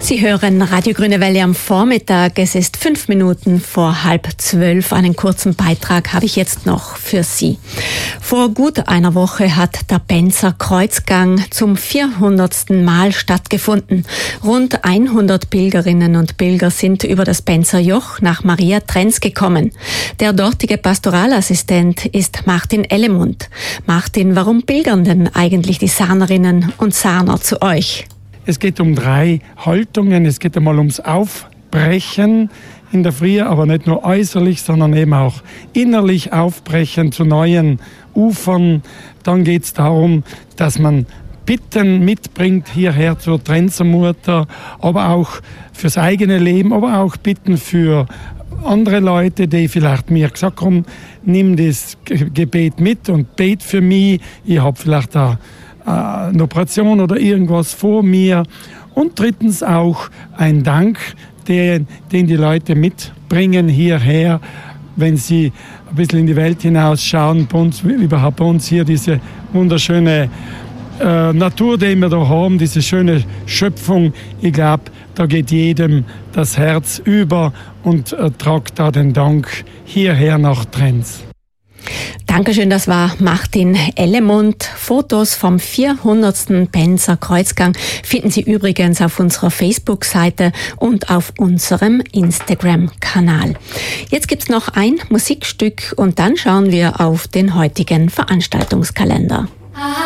Sie hören Radio Grüne Welle am Vormittag. Es ist 5 Minuten vor 11:30. Einen kurzen Beitrag habe ich jetzt noch für Sie. Vor gut einer Woche hat der Benzer Kreuzgang zum 400. Mal stattgefunden. Rund 100 Pilgerinnen und Pilger sind über das Benzer Joch nach Maria Trenz gekommen. Der dortige Pastoralassistent ist Martin Ellemund. Martin, warum pilgern denn eigentlich die Sarnerinnen und Sarner zu euch? Es geht um 3 Haltungen. Es geht einmal ums Aufbrechen in der Früh, aber nicht nur äußerlich, sondern eben auch innerlich aufbrechen zu neuen Ufern. Dann geht es darum, dass man Bitten mitbringt hierher zur Trenzer Mutter, aber auch fürs eigene Leben, aber auch Bitten für andere Leute, die vielleicht mir gesagt haben, nimm das Gebet mit und bet für mich. Ich habe vielleicht eine Operation oder irgendwas vor mir. Und drittens auch ein Dank, den die Leute mitbringen hierher, wenn sie ein bisschen in die Welt hinausschauen, überhaupt bei uns hier diese wunderschöne Natur, die wir da haben, diese schöne Schöpfung. Ich glaube, da geht jedem das Herz über und tragt da den Dank hierher nach Trenz. Dankeschön, das war Martin Ellemund. Fotos vom 400. Benzer Kreuzgang finden Sie übrigens auf unserer Facebook-Seite und auf unserem Instagram-Kanal. Jetzt gibt's noch ein Musikstück und dann schauen wir auf den heutigen Veranstaltungskalender.